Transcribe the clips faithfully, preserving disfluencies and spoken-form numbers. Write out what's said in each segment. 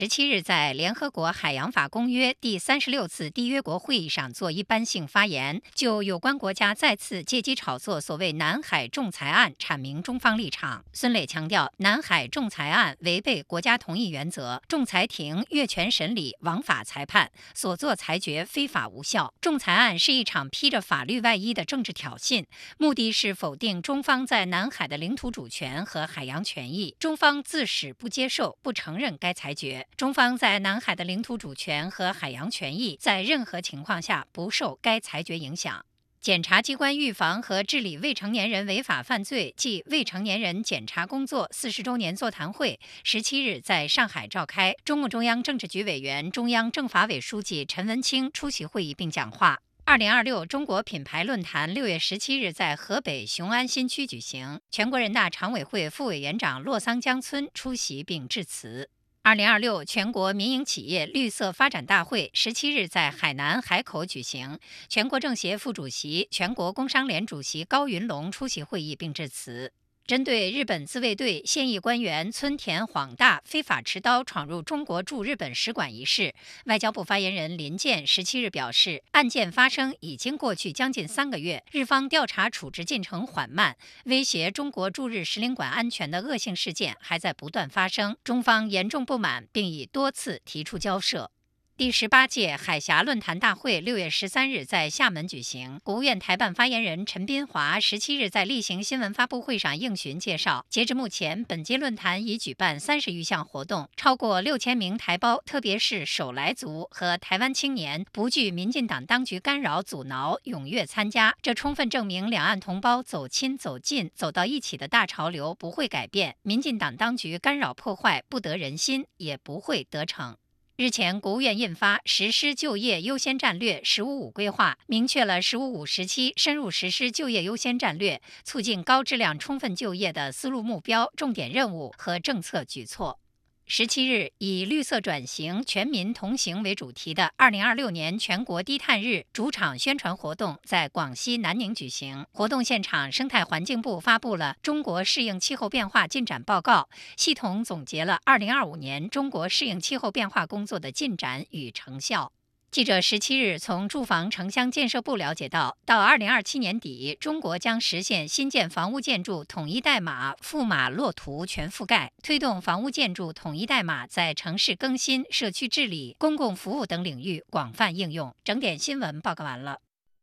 十七日在联合国海洋法公约第三十六次缔约国会议上作一般性发言，就有关国家再次借机炒作所谓南海仲裁案阐明中方立场。孙磊强调，南海仲裁案违背国家同意原则，仲裁庭越权审理、枉法裁判，所作裁决非法无效。仲裁案是一场披着法律外衣的政治挑衅，目的是否定中方在南海的领土主权和海洋权益。中方自始不接受、不承认该裁决。中方在南海的领土主权和海洋权益在任何情况下不受该裁决影响。检察机关预防和治理未成年人违法犯罪暨未成年人检察工作四十周年座谈会十七日在上海召开，中共中央政治局委员、中央政法委书记陈文清出席会议并讲话。二零二六中国品牌论坛六月十七日在河北雄安新区举行，全国人大常委会副委员长骆桑江村出席并致辞。二零二六全国民营企业绿色发展大会十七日在海南海口举行，全国政协副主席、全国工商联主席高云龙出席会议并致辞。针对日本自卫队现役官员村田晃大非法持刀闯入中国驻日本使馆一事，外交部发言人林健十七日表示，案件发生已经过去将近三个月，日方调查处置进程缓慢，威胁中国驻日使领馆安全的恶性事件还在不断发生，中方严重不满，并已多次提出交涉。第十八届海峡论坛大会六月十三日在厦门举行，国务院台办发言人陈斌华十七日在例行新闻发布会上应询介绍，截至目前，本届论坛已举办三十余项活动，超过六千名台胞，特别是首来族和台湾青年，不惧民进党当局干扰阻挠，踊跃参加。这充分证明两岸同胞走亲走近走到一起的大潮流不会改变，民进党当局干扰破坏不得人心，也不会得逞。日前，国务院印发《实施就业优先战略“十五五”规划》，明确了“十五五”时期深入实施就业优先战略，促进高质量充分就业的思路目标、重点任务和政策举措。十七日，以绿色转型、全民同行为主题的二零二六年全国低碳日主场宣传活动在广西南宁举行。活动现场，生态环境部发布了《中国适应气候变化进展报告》，系统总结了二零二五年中国适应气候变化工作的进展与成效。记者十七日从住房城乡建设部了解到，到二零二七年底，中国将实现新建房屋建筑统一代码、富码落图全覆盖，推动房屋建筑统一代码在城市更新、社区治理、公共服务等领域广泛应用。整点新闻报告完了。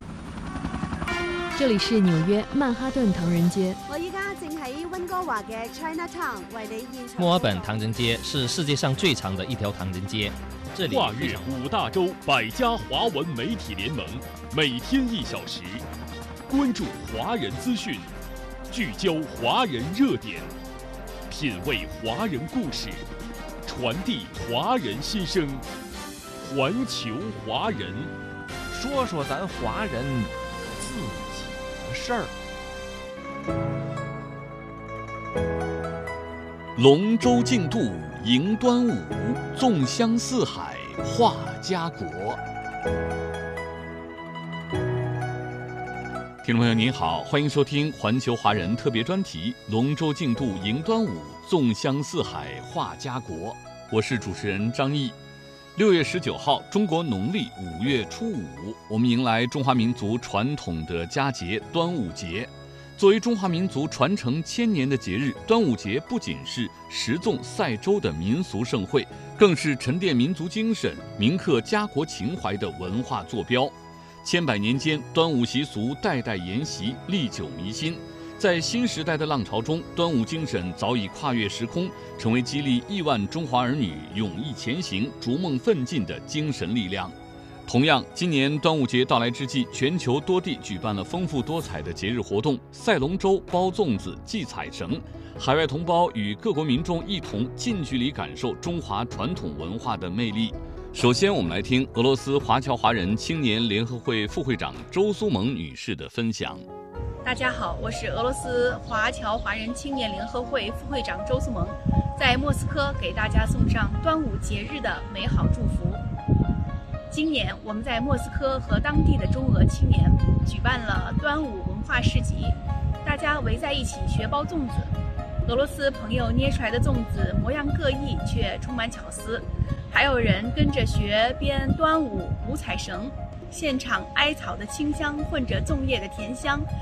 这里是纽约曼哈顿唐人街。 我依家正喺温哥華嘅 Chinatown 為你現場。 墨爾本唐人街是世界上最長的一條唐人街。这里跨越五大洲百家华文媒体联盟，每天一小时，关注华人资讯，聚焦华人热点，品味华人故事，传递华人心声。环球华人， 说说咱华人自己的事儿。 龙舟竞渡迎端午，纵香四海话家国。听众朋友您好，欢迎收听环球华人特别专题《龙舟竞渡迎端午，纵香四海话家国》，我是主持人张毅。六月十九号，中国农历五月初五，我们迎来中华民族传统的佳节端午节。作为中华民族传承千年的节日，端午节不仅是食粽赛粥的民俗盛会，更是沉淀民族精神、铭刻家国情怀的文化坐标。千百年间，端午习俗代代沿袭，历久弥新。在新时代的浪潮中，端午精神早已跨越时空，成为激励亿万中华儿女勇毅前行、逐梦奋进的精神力量。同样，今年端午节到来之际，全球多地举办了丰富多彩的节日活动，赛龙舟、包粽子、系彩绳，海外同胞与各国民众一同近距离感受中华传统文化的魅力。首先，我们来听俄罗斯华侨华人青年联合会副会长周苏萌女士的分享。 大家好，我是俄罗斯华侨华人青年联合会副会长周苏萌，在莫斯科给大家送上端午节日的美好祝福。今年我们在莫斯科和当地的中俄青年举办了端午文化市集，大家围在一起学包粽子， 俄罗斯朋友捏出来的粽子模样各异，却充满巧思。还有人跟着学编端午五彩绳，现场艾草的清香混着粽叶的甜香，